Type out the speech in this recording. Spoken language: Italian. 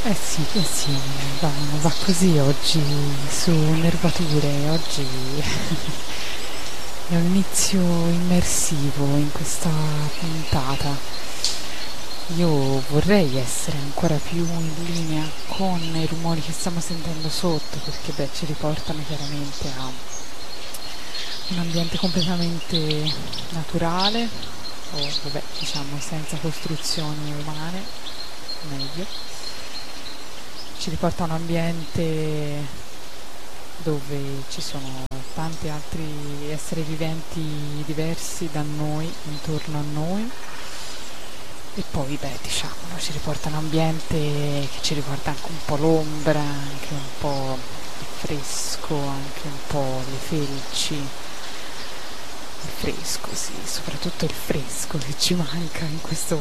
Eh sì, va così oggi su nervature, oggi è un inizio immersivo in questa puntata. Io vorrei essere ancora più in linea con i rumori che stiamo sentendo sotto, perché beh, ci riportano chiaramente a un ambiente completamente naturale, o vabbè, diciamo senza costruzioni umane, meglio. Ci riporta a un ambiente dove ci sono tanti altri esseri viventi diversi da noi, intorno a noi. E poi, beh, diciamolo, ci riporta a un ambiente che ci riporta anche un po' l'ombra, anche un po' il fresco, anche un po' le felci. Il fresco, sì, soprattutto il fresco che ci manca in questo